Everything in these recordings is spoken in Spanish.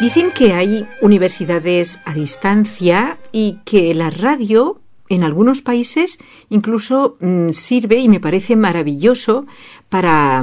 Dicen que hay universidades a distancia y que la radio en algunos países incluso sirve, y me parece maravilloso, para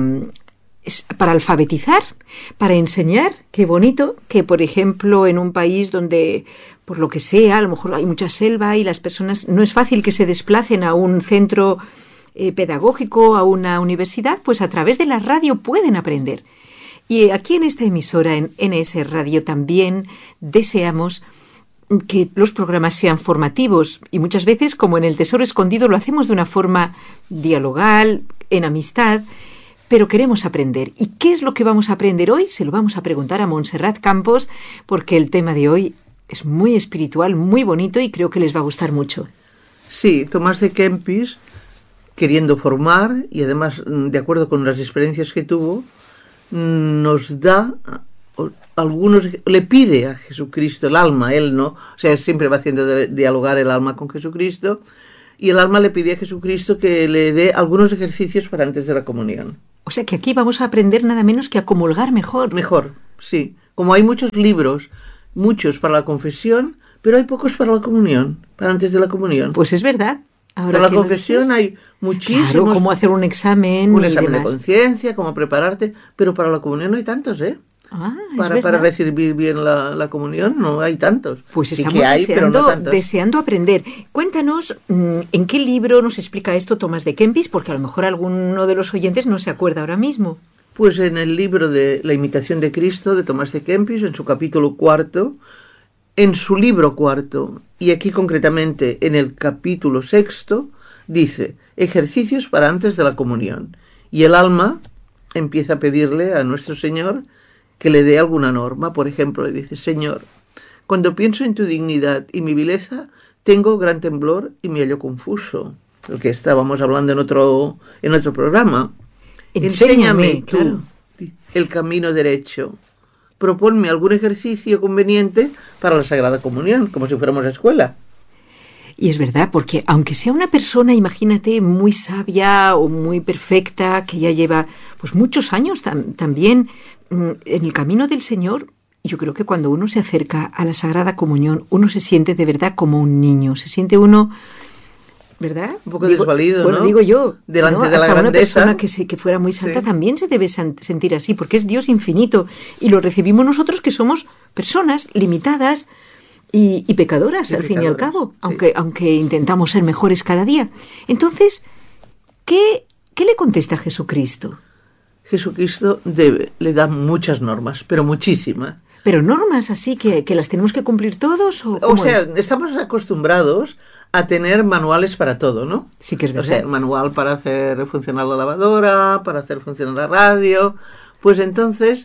alfabetizar, para enseñar. Qué bonito que, por ejemplo, en un país donde, por lo que sea, a lo mejor hay mucha selva y las personas, no es fácil que se desplacen a un centro pedagógico, a una universidad, pues a través de la radio pueden aprender. Y aquí en esta emisora, en NS Radio, también deseamos que los programas sean formativos, y muchas veces, como en El Tesoro Escondido, lo hacemos de una forma dialogal, en amistad, pero queremos aprender. ¿Y qué es lo que vamos a aprender hoy? Se lo vamos a preguntar a Montserrat Campos, porque el tema de hoy es muy espiritual, muy bonito, y creo que les va a gustar mucho. Sí, Tomás de Kempis, queriendo formar, y además de acuerdo con las experiencias que tuvo, nos da algunos, le pide a Jesucristo el alma, él no, o sea, siempre va haciendo dialogar el alma con Jesucristo, y el alma le pide a Jesucristo que le dé algunos ejercicios para antes de la comunión. O sea que aquí vamos a aprender nada menos que a comulgar mejor. Mejor, sí. Como hay muchos libros, muchos para la confesión, pero hay pocos para la comunión, para antes de la comunión. Pues es verdad. Ahora para la confesión hay muchísimos. Claro, cómo hacer un examen. Un examen de conciencia, cómo prepararte, pero para la comunión no hay tantos, ¿eh? Para recibir bien la comunión no hay tantos. Pues estamos deseando aprender. Cuéntanos, ¿en qué libro nos explica esto Tomás de Kempis? Porque a lo mejor alguno de los oyentes no se acuerda ahora mismo. Pues en el libro de La imitación de Cristo de Tomás de Kempis, en su capítulo 4, en su libro 4, y aquí concretamente en el capítulo 6, dice, ejercicios para antes de la comunión. Y el alma empieza a pedirle a nuestro Señor que le dé alguna norma. Por ejemplo, le dice, Señor, cuando pienso en tu dignidad y mi vileza, tengo gran temblor y me hallo confuso. Lo que estábamos hablando en otro programa. Enséñame tú, claro, el camino derecho. Proponme algún ejercicio conveniente para la Sagrada Comunión, como si fuéramos a escuela. Y es verdad, porque aunque sea una persona, imagínate, muy sabia o muy perfecta, que ya lleva pues muchos años también en el camino del Señor, yo creo que cuando uno se acerca a la Sagrada Comunión, uno se siente de verdad como un niño, se siente uno, ¿verdad? Un poco desvalido, bueno, ¿no? Digo yo, delante de la hasta grandeza. Una persona que fuera muy santa, sí, también se debe sentir así, porque es Dios infinito, y lo recibimos nosotros que somos personas limitadas y pecadoras, al fin y al cabo, sí, aunque intentamos ser mejores cada día. Entonces, ¿qué le contesta Jesucristo? Jesucristo le da muchas normas, pero muchísimas. ¿Pero normas así que las tenemos que cumplir todos? O sea, estamos acostumbrados a tener manuales para todo, ¿no? Sí que es verdad. O sea, manual para hacer funcionar la lavadora, para hacer funcionar la radio. Pues entonces,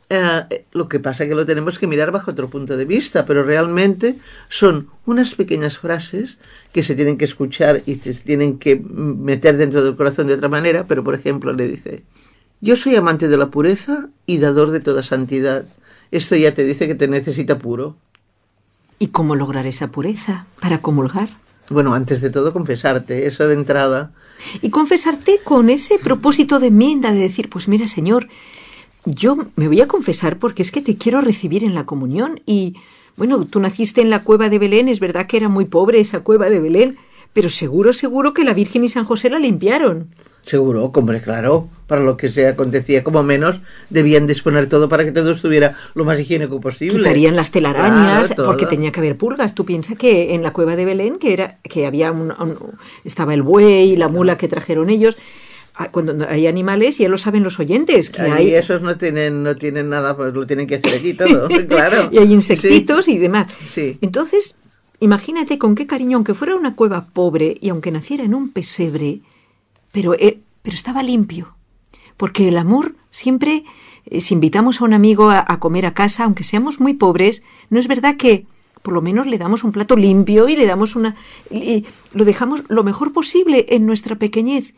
lo que pasa es que lo tenemos que mirar bajo otro punto de vista, pero realmente son unas pequeñas frases que se tienen que escuchar y se tienen que meter dentro del corazón de otra manera. Pero, por ejemplo, le dice, yo soy amante de la pureza y dador de toda santidad. Esto ya te dice que te necesita puro. ¿Y cómo lograr esa pureza para comulgar? Bueno, antes de todo confesarte, eso de entrada. Y confesarte con ese propósito de enmienda, de decir, pues mira, Señor, yo me voy a confesar porque es que te quiero recibir en la comunión. Y bueno, tú naciste en la cueva de Belén, es verdad que era muy pobre esa cueva de Belén, pero seguro que la Virgen y San José la limpiaron. Seguro, hombre, claro, para lo que se acontecía, como menos, debían disponer todo para que todo estuviera lo más higiénico posible. Quitarían las telarañas, claro, porque tenía que haber pulgas. Tú piensas que en la cueva de Belén, que había estaba el buey y la mula que trajeron ellos. Cuando hay animales, ya lo saben los oyentes, que hay esos no tienen nada, pues lo tienen que hacer aquí todo, claro. Y hay insectitos, sí, y demás. Sí. Entonces, imagínate con qué cariño, aunque fuera una cueva pobre y aunque naciera en un pesebre, pero estaba limpio, porque el amor siempre, si invitamos a un amigo a comer a casa, aunque seamos muy pobres, no es verdad que por lo menos le damos un plato limpio y le damos y lo dejamos lo mejor posible en nuestra pequeñez.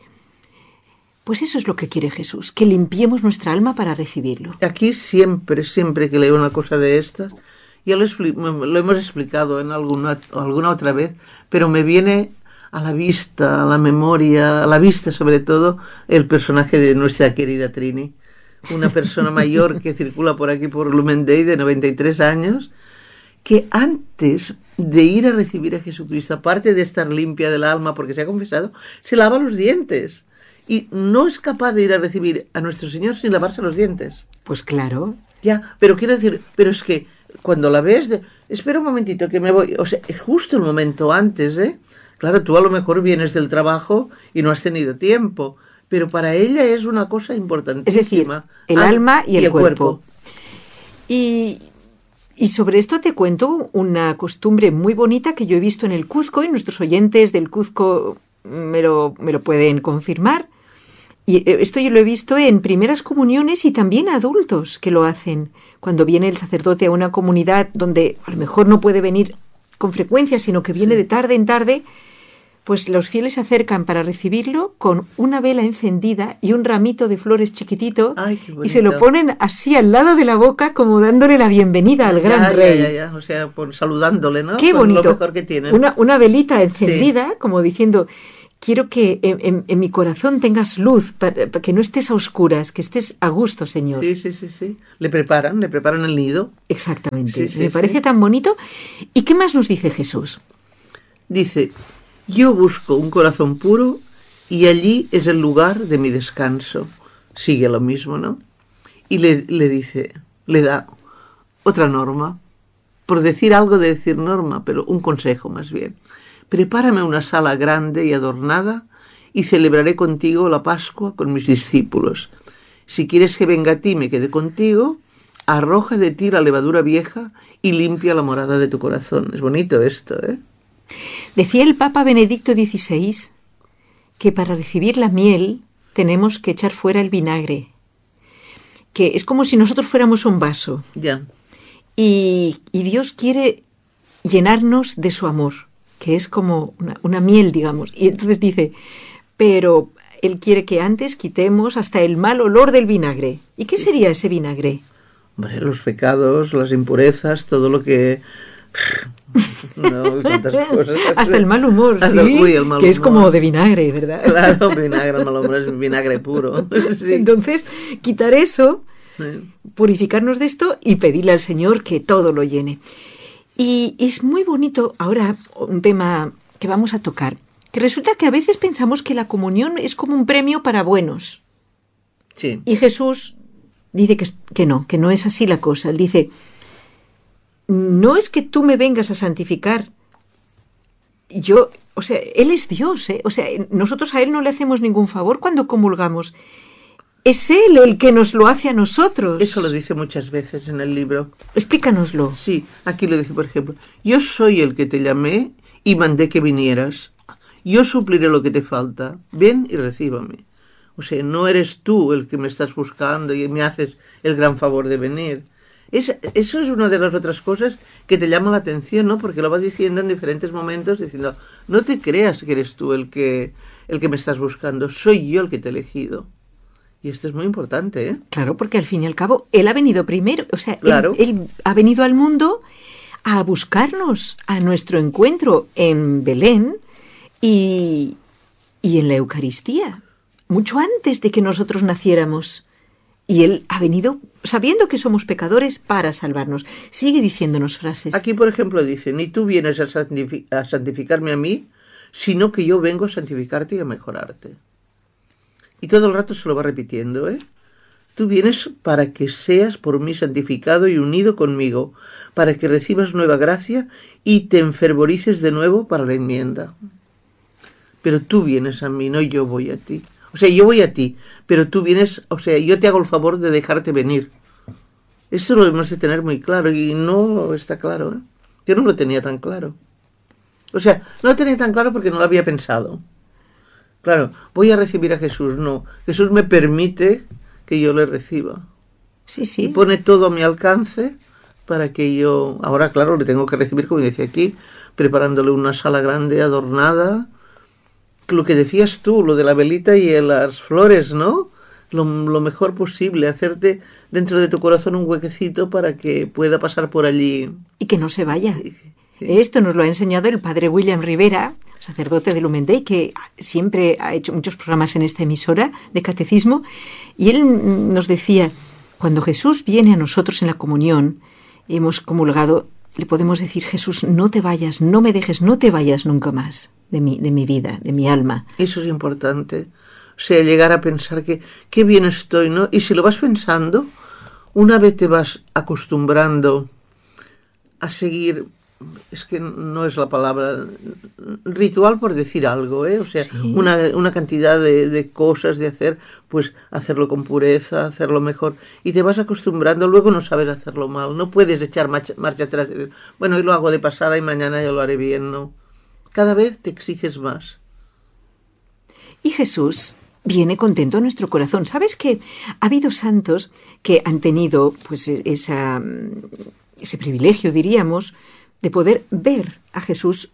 Pues eso es lo que quiere Jesús, que limpiemos nuestra alma para recibirlo. Aquí siempre que leo una cosa de estas, ya lo hemos explicado en alguna otra vez, pero me viene a la vista, a la memoria, a la vista sobre todo, el personaje de nuestra querida Trini. una persona mayor que circula por aquí por Lumen Day de 93 años, que antes de ir a recibir a Jesucristo, aparte de estar limpia del alma porque se ha confesado, se lava los dientes. Y no es capaz de ir a recibir a nuestro Señor sin lavarse los dientes. Pues claro. Ya, pero quiero decir, pero es que cuando la ves, espera un momentito que me voy, o sea, es justo el momento antes, ¿eh? Claro, tú a lo mejor vienes del trabajo y no has tenido tiempo, pero para ella es una cosa importantísima. Es decir, el alma y el cuerpo. Y sobre esto te cuento una costumbre muy bonita que yo he visto en el Cuzco, y nuestros oyentes del Cuzco me lo pueden confirmar. Y esto yo lo he visto en primeras comuniones y también adultos que lo hacen. Cuando viene el sacerdote a una comunidad donde a lo mejor no puede venir con frecuencia, sino que viene de tarde en tarde, pues los fieles se acercan para recibirlo con una vela encendida y un ramito de flores chiquitito. Ay, qué bonito. Y se lo ponen así al lado de la boca como dándole la bienvenida al gran rey. Ya. O sea, saludándole, ¿no? Qué bonito. Lo mejor que tienen. Una velita encendida, como diciendo... Quiero que en mi corazón tengas luz, para que no estés a oscuras, que estés a gusto, Señor. Sí. Le preparan el nido. Exactamente. Me parece tan bonito. ¿Y qué más nos dice Jesús? Dice, yo busco un corazón puro y allí es el lugar de mi descanso. Sigue lo mismo, ¿no? Y le da otra norma. Por decir algo de decir norma, pero un consejo más bien. Prepárame una sala grande y adornada y celebraré contigo la Pascua con mis discípulos. Si quieres que venga a ti y me quede contigo, arroja de ti la levadura vieja y limpia la morada de tu corazón. Es bonito esto, ¿eh? Decía el Papa Benedicto XVI que para recibir la miel tenemos que echar fuera el vinagre, que es como si nosotros fuéramos un vaso. Ya. Y Dios quiere llenarnos de su amor, que es como una miel, digamos. Y entonces dice, pero Él quiere que antes quitemos hasta el mal olor del vinagre. ¿Y qué sería ese vinagre? Hombre, los pecados, las impurezas, todo lo que... No, tantas cosas. Hasta el mal humor, hasta ¿sí? El mal que humor. Es como de vinagre, ¿verdad? Claro, vinagre, mal humor es vinagre puro. Sí. Entonces, quitar eso, purificarnos de esto y pedirle al Señor que todo lo llene. Y es muy bonito ahora un tema que vamos a tocar, que resulta que a veces pensamos que la comunión es como un premio para buenos. Sí. Y Jesús dice que no es así la cosa. Él dice, no es que tú me vengas a santificar. Él es Dios, ¿eh? O sea, nosotros a Él no le hacemos ningún favor cuando comulgamos. Es Él el que nos lo hace a nosotros. Eso lo dice muchas veces en el libro. Explícanoslo. Sí, aquí lo dice, por ejemplo. Yo soy el que te llamé y mandé que vinieras. Yo supliré lo que te falta. Ven y recíbame. O sea, no eres tú el que me estás buscando y me haces el gran favor de venir. Eso es una de las otras cosas que te llama la atención, ¿no? Porque lo va diciendo en diferentes momentos, diciendo, no te creas que eres tú el que me estás buscando. Soy yo el que te he elegido. Y esto es muy importante, ¿eh? Claro, porque al fin y al cabo, Él ha venido primero. O sea, claro. él ha venido al mundo a buscarnos, a nuestro encuentro en Belén y en la Eucaristía, mucho antes de que nosotros naciéramos. Y Él ha venido sabiendo que somos pecadores para salvarnos. Sigue diciéndonos frases. Aquí, por ejemplo, dice, ni tú vienes a santificarme a mí, sino que yo vengo a santificarte y a mejorarte. Y todo el rato se lo va repitiendo, ¿eh? Tú vienes para que seas por mí santificado y unido conmigo, para que recibas nueva gracia y te enfervorices de nuevo para la enmienda. Pero tú vienes a mí, no yo voy a ti. O sea, yo voy a ti, pero tú vienes, o sea, yo te hago el favor de dejarte venir. Esto lo hemos de tener muy claro y no está claro, ¿eh? Yo no lo tenía tan claro. O sea, no lo tenía tan claro porque no lo había pensado. Claro, voy a recibir a Jesús. No, Jesús me permite que yo le reciba. Sí, sí. Y pone todo a mi alcance para que yo... Ahora, claro, le tengo que recibir, como decía aquí, preparándole una sala grande, adornada. Lo que decías tú, lo de la velita y las flores, ¿no? Lo mejor posible, hacerte dentro de tu corazón un huequecito para que pueda pasar por allí. Y que no se vaya. Esto nos lo ha enseñado el padre William Rivera, sacerdote de Lumen Day, que siempre ha hecho muchos programas en esta emisora de catecismo, y él nos decía, cuando Jesús viene a nosotros en la comunión, hemos comulgado, le podemos decir, Jesús, no te vayas, no me dejes, no te vayas nunca más de mi vida, de mi alma. Eso es importante. O sea, llegar a pensar que qué bien estoy, ¿no? Y si lo vas pensando, una vez te vas acostumbrando a seguir, es que no es la palabra, ritual por decir algo, ¿eh? O sea, Sí. una cantidad de cosas de hacer, pues hacerlo con pureza, hacerlo mejor, y te vas acostumbrando, luego no sabes hacerlo mal, no puedes echar marcha atrás y decir, bueno, hoy lo hago de pasada y mañana ya lo haré bien, ¿no? Cada vez te exiges más. Y Jesús viene contento a nuestro corazón. ¿Sabes que ha habido santos que han tenido pues ese privilegio, diríamos, de poder ver a Jesús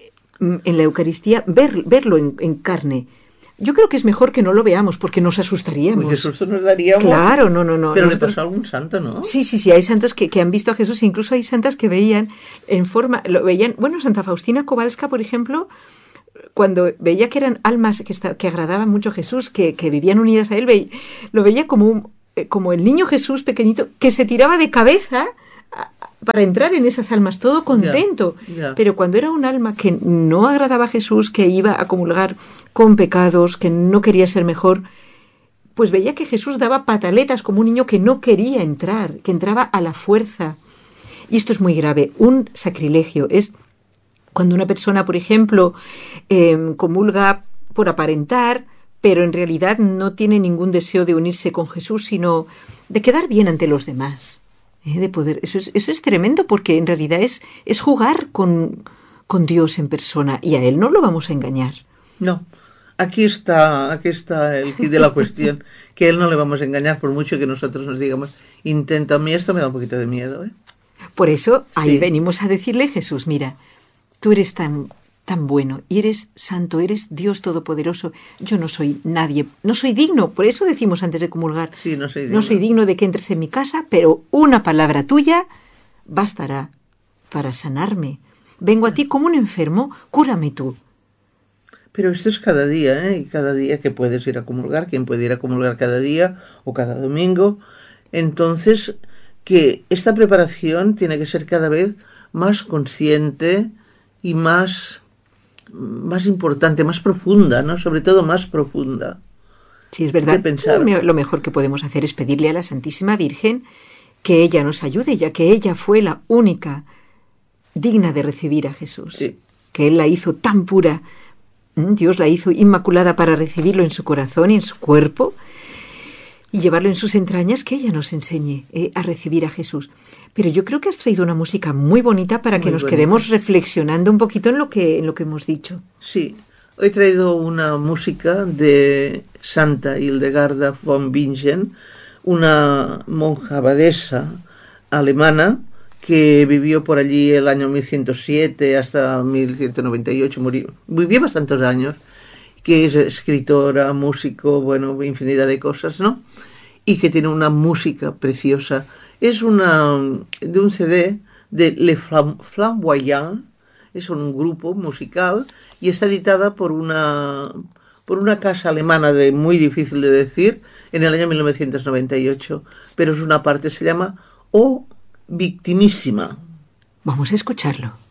en la Eucaristía, verlo en carne? Yo creo que es mejor que no lo veamos porque nos asustaríamos. Uy, qué susto nos daríamos. Claro, no. Pero le Nosotros... pasó a algún santo, ¿no? Sí, hay santos que han visto a Jesús, incluso hay santas que veían en forma, lo veían, bueno, Santa Faustina Kowalska, por ejemplo, cuando veía que eran almas que agradaban mucho a Jesús, que vivían unidas a él, lo veía como el niño Jesús pequeñito que se tiraba de cabeza para entrar en esas almas, todo contento. Ya. Pero cuando era un alma que no agradaba a Jesús, que iba a comulgar con pecados, que no quería ser mejor, pues veía que Jesús daba pataletas como un niño que no quería entrar, que entraba a la fuerza. Y esto es muy grave. Un sacrilegio es cuando una persona, por ejemplo, comulga por aparentar, pero en realidad no tiene ningún deseo de unirse con Jesús, sino de quedar bien ante los demás. De poder. Eso es tremendo, porque en realidad es jugar con Dios en persona, y a Él no lo vamos a engañar. No. Aquí está el kit de la cuestión, que Él no le vamos a engañar por mucho que nosotros nos digamos, intenta. A mí esto me da un poquito de miedo, ¿eh? Por eso ahí Sí. venimos a decirle, Jesús, mira, tú eres tan bueno y eres santo, eres Dios todopoderoso. Yo no soy nadie, no soy digno. Por eso decimos antes de comulgar, Sí, no soy digno. no soy digno de que entres en mi casa, pero una palabra tuya bastará para sanarme. Vengo a ti como un enfermo, cúrame tú. Pero esto es cada día, ¿eh? Y cada día que puedes ir a comulgar, quien puede ir a comulgar cada día o cada domingo. Entonces, que esta preparación tiene que ser cada vez más consciente y más importante, más profunda, ¿no? Sobre todo más profunda. Sí, es verdad. De pensar. Lo mejor que podemos hacer es pedirle a la Santísima Virgen que ella nos ayude, ya que ella fue la única digna de recibir a Jesús. Sí. Que Él la hizo tan pura. Dios la hizo inmaculada para recibirlo en su corazón y en su cuerpo y llevarlo en sus entrañas, que ella nos enseñe a recibir a Jesús. Pero yo creo que has traído una música muy bonita para que Muy nos bonita. quedemos reflexionando un poquito en lo que hemos dicho. Sí, hoy he traído una música de Santa Hildegarda von Bingen, una monja abadesa alemana que vivió por allí el año 1107 hasta 1198, vivió bastantes años, que es escritora, músico, bueno, infinidad de cosas, ¿no? Y que tiene una música preciosa. Es de un CD de Les Flamboyants, es un grupo musical y está editada por una casa alemana muy difícil de decir en el año 1998, pero es una parte, se llama O Victimísima. Vamos a escucharlo.